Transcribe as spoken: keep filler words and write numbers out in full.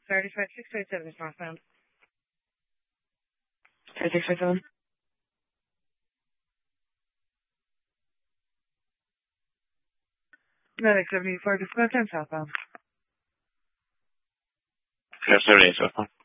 thirty-five six five seven is northbound. thirty-six fifty-seven. Medic seventy-four, discount ten southbound. seventy-eight southbound.